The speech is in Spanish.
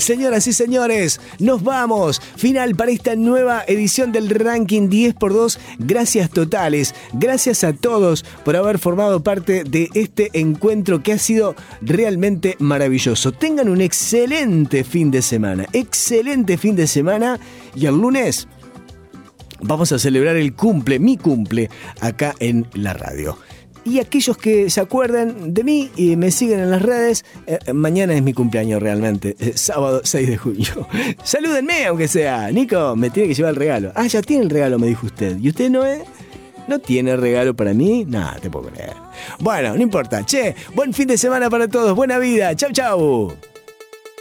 Señoras y señores, nos vamos. Final para esta nueva edición del ranking 10x2. Gracias totales. Gracias a todos por haber formado parte de este encuentro que ha sido realmente maravilloso. Tengan un excelente fin de semana. Excelente fin de semana. Y el lunes vamos a celebrar mi cumple, acá en la radio. Y aquellos que se acuerdan de mí y me siguen en las redes, mañana es mi cumpleaños realmente, sábado 6 de junio. Salúdenme aunque sea. Nico, me tiene que llevar el regalo. Ah, ya tiene el regalo, me dijo usted. ¿Y usted no tiene regalo para mí? Nada, te puedo creer. Bueno, no importa. Che, buen fin de semana para todos. Buena vida. Chau, chau.